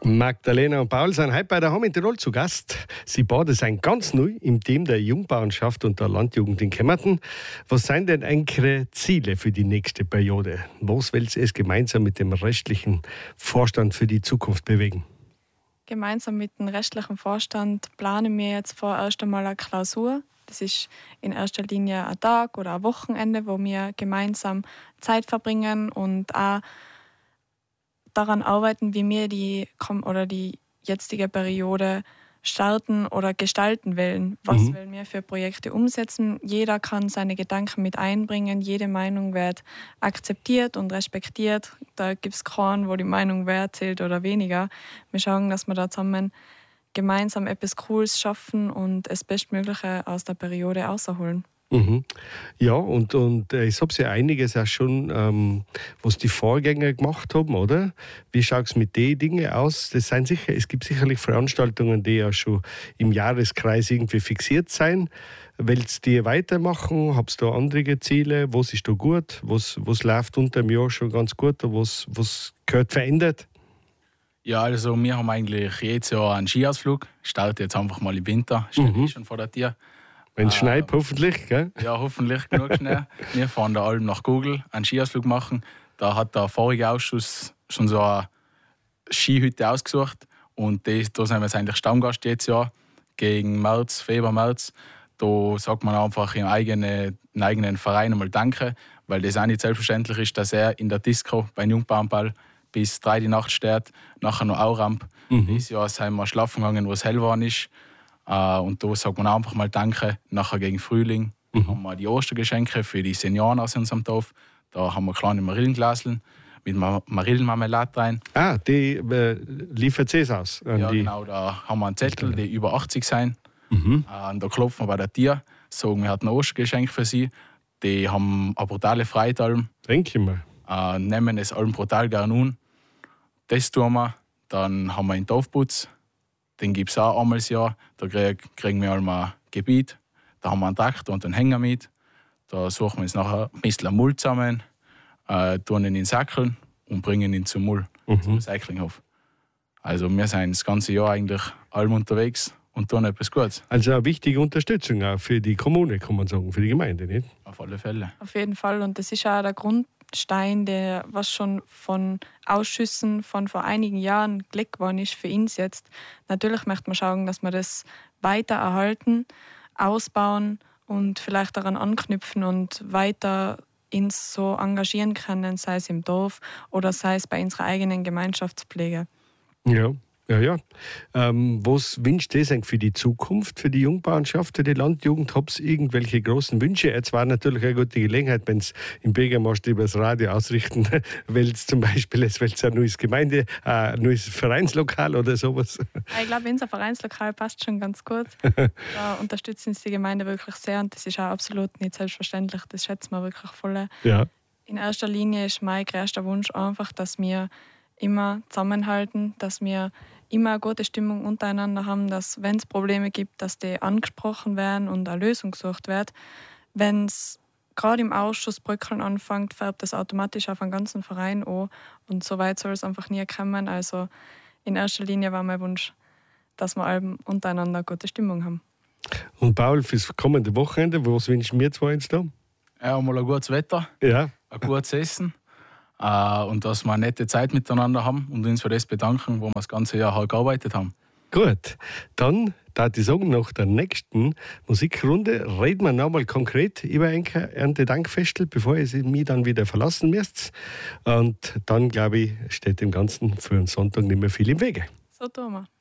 Magdalena und Paul sind heute bei der Home in Tirol zu Gast. Sie beide sind ganz neu im Team der Jungbauernschaft und der Landjugend in Kemmerton. Was sind denn eure Ziele für die nächste Periode? Was wollt ihr es gemeinsam mit dem restlichen Vorstand für die Zukunft bewegen? Gemeinsam mit dem restlichen Vorstand planen wir jetzt vorerst einmal eine Klausur. Das ist in erster Linie ein Tag oder ein Wochenende, wo wir gemeinsam Zeit verbringen und auch daran arbeiten, wie wir die jetzige Periode starten oder gestalten wollen. Was wollen wir für Projekte umsetzen? Jeder kann seine Gedanken mit einbringen. Jede Meinung wird akzeptiert und respektiert. Da gibt es keinen, wo die Meinung wer zählt oder weniger. Wir schauen, dass wir da zusammen gemeinsam etwas Cooles schaffen und das Bestmögliche aus der Periode rausholen. Ja, und ich habe ja einiges auch schon, was die Vorgänger gemacht haben, oder? Wie schaut es mit den Dingen aus? Es gibt sicherlich Veranstaltungen, die ja schon im Jahreskreis irgendwie fixiert sein. Willst du die weitermachen? Habt ihr da andere Ziele? Was ist da gut? Was läuft unter dem Jahr schon ganz gut? Was gehört verändert? Ja, also wir haben eigentlich jedes Jahr einen Skiausflug. Startet jetzt einfach mal im Winter, steht schon vor der Tür. Wenn es schneit, hoffentlich, gell? Ja, hoffentlich genug Schnee. Wir fahren da allem nach Google einen Skiausflug machen. Da hat der vorige Ausschuss schon so eine Skihütte ausgesucht. Und da sind wir jetzt eigentlich Stammgast jedes Jahr. Gegen Februar, März. Da sagt man einfach im eigenen Verein einmal Danke, weil das auch nicht selbstverständlich ist, dass er in der Disco beim Jungbauernball bis 3 die Nacht steht, nachher noch Auramp. Dieses Jahr sind wir schlafen gegangen, wo es hell war. Und da sagt man einfach mal Danke. Nachher gegen Frühling haben wir die Ostergeschenke für die Senioren aus unserem Dorf. Da haben wir kleine Marillenglaseln mit Marillenmarmelade rein. Ah, die liefert es aus? Ja, genau. Da haben wir einen Zettel, die über 80 sind. Da klopfen wir bei der Tür, sagen, wir hatten ein Ostergeschenk für sie. Die haben eine brutale Freude. Denke ich mal. Nehmen es allem brutal gerne an. Das tun wir. Dann haben wir einen Dorfputz. Den gibt es auch einmal im Jahr. Da kriegen wir einmal ein Gebiet. Da haben wir einen Traktor und einen Hänger mit. Da suchen wir uns nachher ein bisschen Müll zusammen, tun ihn in den Sackeln und bringen ihn zum Müll, zum Recyclinghof. Also wir sind das ganze Jahr eigentlich allem unterwegs und tun etwas Gutes. Also eine wichtige Unterstützung auch für die Kommune, kann man sagen, für die Gemeinde, nicht? Auf alle Fälle. Auf jeden Fall. Und das ist auch der Grundstein, was schon von Ausschüssen von vor einigen Jahren gelegt worden ist für uns jetzt. Natürlich möchte man schauen, dass wir das weiter erhalten, ausbauen und vielleicht daran anknüpfen und weiter uns so engagieren können, sei es im Dorf oder sei es bei unserer eigenen Gemeinschaftspflege. Ja. Was wünscht ihr denn für die Zukunft, für die Jungbauernschaft, für die Landjugend? Habt ihr irgendwelche großen Wünsche? Jetzt war natürlich eine gute Gelegenheit, wenn es im Bürgermeister über das Radio ausrichten, weil es zum Beispiel ein neues Vereinslokal oder sowas. Ich glaube, unser Vereinslokal passt schon ganz gut. Da unterstützen uns die Gemeinde wirklich sehr und das ist auch absolut nicht selbstverständlich. Das schätzen wir wirklich voll. Ja. In erster Linie ist mein größter Wunsch einfach, dass wir immer zusammenhalten, dass wir immer eine gute Stimmung untereinander haben, dass, wenn es Probleme gibt, dass die angesprochen werden und eine Lösung gesucht wird. Wenn es gerade im Ausschuss bröckeln anfängt, färbt das automatisch auf den ganzen Verein an. Und so weit soll es einfach nie kommen. Also in erster Linie war mein Wunsch, dass wir alle untereinander eine gute Stimmung haben. Und Paul, fürs kommende Wochenende, was wünschen wir zwei uns da? Ja, mal ein gutes Wetter, ein gutes Essen. Und dass wir eine nette Zeit miteinander haben und uns für das bedanken, wo wir das ganze Jahr halt gearbeitet haben. Gut, dann darf ich sagen, nach der nächsten Musikrunde reden wir nochmal konkret über ein Erntedankfestel, bevor ihr mich dann wieder verlassen müsst. Und dann, glaube ich, steht dem Ganzen für einen Sonntag nicht mehr viel im Wege. So tun wir.